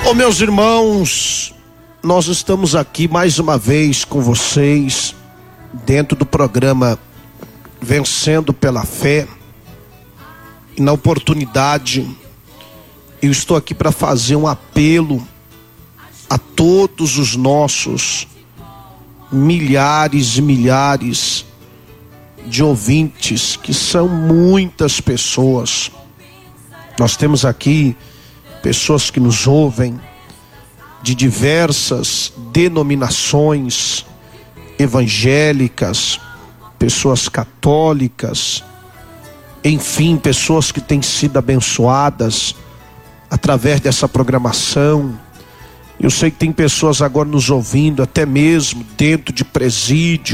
Ô meus irmãos, nós estamos aqui mais uma vez com vocês, dentro do programa Vencendo pela Fé. E na oportunidade, eu estou aqui para fazer um apelo a todos os nossos milhares e milhares de ouvintes, que são muitas pessoas. Nós temos aqui pessoas que nos ouvem de diversas denominações evangélicas, pessoas católicas, enfim, pessoas que têm sido abençoadas através dessa programação. Eu sei que tem pessoas agora nos ouvindo, até mesmo dentro de presídio,